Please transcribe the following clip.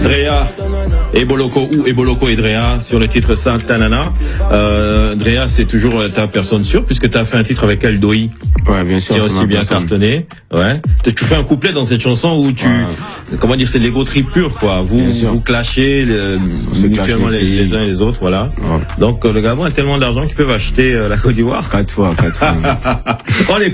Drea et Boloko ou Eboloko et Drea sur le titre Santa Nana. Drea, c'est toujours ta personne sûre puisque tu as fait un titre avec Aldoï. Ouais, bien sûr. Qui a aussi bien cartonné. Ouais. Tu fais un couplet dans cette chanson où tu, comment dire, c'est l'ego trip pur, quoi. Vous clashez mutuellement les uns et les autres, voilà. Ouais. Donc le Gabon a tellement d'argent qu'ils peuvent acheter la Côte d'Ivoire. 4 fois. On